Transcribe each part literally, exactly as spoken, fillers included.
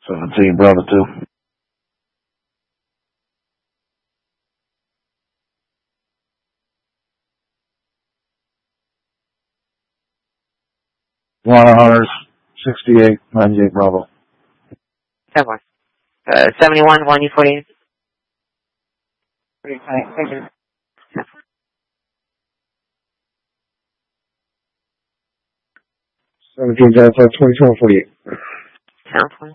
seventeen, Bravo two. One Hunters, sixty-eight, ninety-eight, Bravo. Ten one. Uh, seventy-one, one U forty-eight. Thank you. seventeen, Delta, twenty-two, forty-eight. Ten twenty.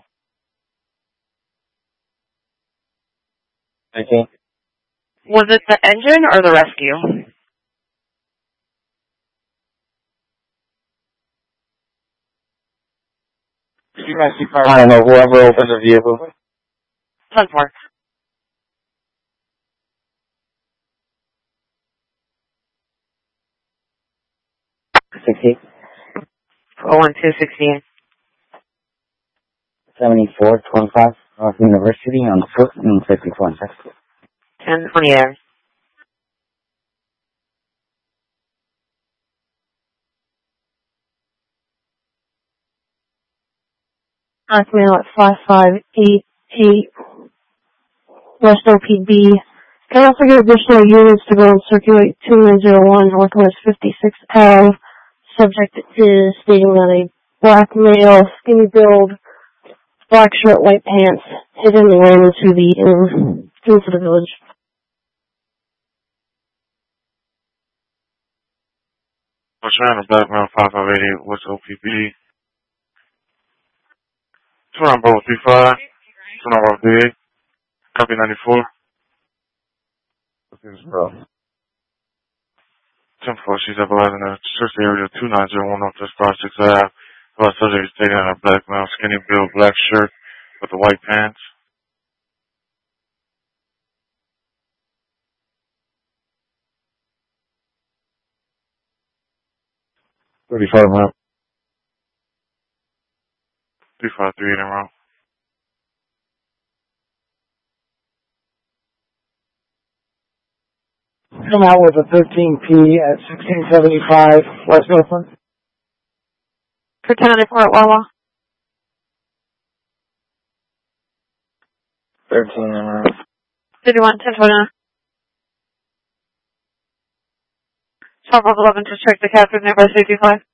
nineteen. Was it the engine or the rescue? I don't know, whoever opened the vehicle. ten four. sixty. four one two sixty-eight. seventy-four, twenty-five, North University on the foot and fifty-four and sixty. ten twenty-eight. Acme at five five eight eight, West O P B. Can I also get additional units to go and circulate two nine zero one Northwest fifty-six Ave? Subject is stating that a black male, skinny build, black shirt, white pants, hidden and ran into the um, into the village. What's around the black male five five eight eight West O P B? Two on Bravo three five. Two on Bravo three eight. Copy ninety-four. This is Bro. ten four, she's advising the search area two nine zero one Northwest five six Ave. About subject is taken on a black male, skinny build, black shirt with the white pants. thirty-five, mile. three five three in a row. Come out with a thirteen P at sixteen seventy-five West Northland. For ten ninety-four at Wawa. thirteen in a row. fifty-one, ten twenty-nine. twelve eleven to check the captain, number safety five.